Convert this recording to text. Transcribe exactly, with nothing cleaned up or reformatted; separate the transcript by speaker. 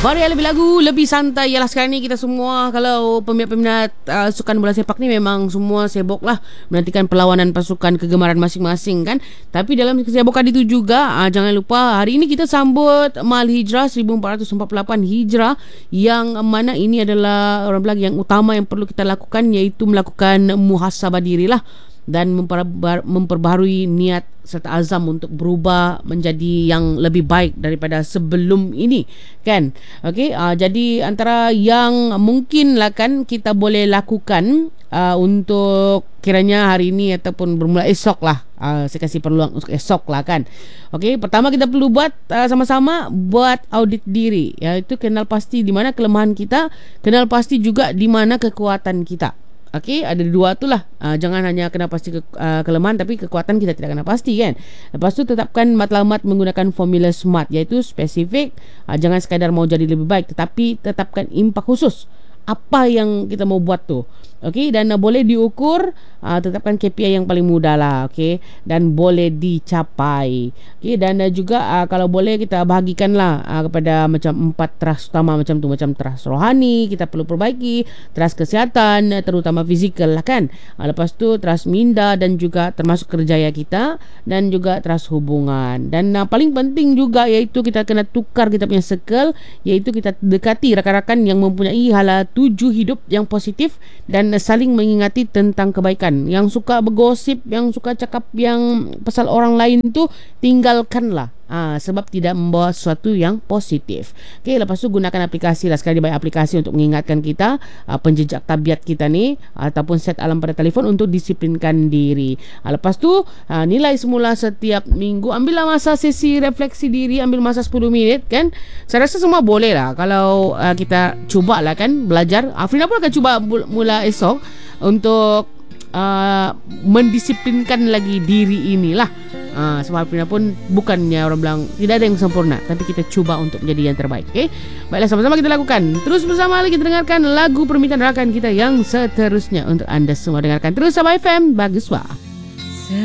Speaker 1: Varian lebih lagu, lebih santai. Yalah sekarang ni kita semua, kalau peminat-peminat uh, sukan bola sepak ni memang semua sibuk lah menantikan perlawanan pasukan kegemaran masing-masing kan. Tapi dalam kesibukan itu juga, uh, jangan lupa hari ini kita sambut Mal Hijrah seribu empat ratus empat puluh lapan Hijrah, yang mana ini adalah orang bilang yang utama yang perlu kita lakukan, iaitu melakukan muhasabah diri lah, dan memperbar- memperbaharui niat serta azam untuk berubah menjadi yang lebih baik daripada sebelum ini kan. Okey, uh, jadi antara yang mungkin lah kan kita boleh lakukan uh, untuk kiranya hari ini ataupun bermula esok lah, uh, saya kasih peluang untuk esok lah kan. Okey, pertama kita perlu buat uh, sama-sama buat audit diri, iaitu kenal pasti di mana kelemahan kita, kenal pasti juga di mana kekuatan kita. Okey, ada dua tu lah. Uh, jangan hanya kena pasti ke, uh, kelemahan, tapi kekuatan kita tidak kena pasti kan. Lepas tu tetapkan matlamat menggunakan formula SMART, iaitu spesifik, uh, jangan sekadar mau jadi lebih baik, tetapi tetapkan impak khusus apa yang kita mau buat tu. Okey, dan uh, boleh diukur, uh, tetapkan K P I yang paling mudah lah. Okey, dan boleh dicapai. Okey, dan uh, juga uh, kalau boleh kita bahagikanlah uh, kepada macam empat trust utama macam tu, macam trust rohani kita perlu perbaiki, trust kesihatan uh, terutama fizikal lah kan. Uh, lepas tu trust minda dan juga termasuk kerjaya kita, dan juga trust hubungan. Dan uh, paling penting juga iaitu kita kena tukar kita punya circle, iaitu kita dekati rakan-rakan yang mempunyai hala tuju hidup yang positif dan saling mengingati tentang kebaikan. Yang suka bergosip, yang suka cakap yang pasal orang lain tu, tinggalkanlah. Ha, sebab tidak membawa sesuatu yang positif. Okey, lepas tu gunakan aplikasi lah. Sekali banyak aplikasi untuk mengingatkan kita, uh, penjejak tabiat kita ni, ataupun set alarm pada telefon untuk disiplinkan diri. Ha, lepas tu uh, nilai semula setiap minggu. Ambillah masa sesi refleksi diri, ambil masa sepuluh minit kan. Saya rasa semua boleh lah kalau uh, kita cuba lah kan belajar. Afrina pun akan cuba mula esok untuk uh, mendisiplinkan lagi diri inilah. Uh, sebab Afrina pun bukannya orang bilang tidak ada yang sempurna, tapi kita cuba untuk menjadi yang terbaik. Okay? Baiklah, sama-sama kita lakukan. Terus bersama lagi kita dengarkan lagu permintaan rakan kita yang seterusnya untuk anda semua dengarkan. Terus Sabah F M, bagus wah.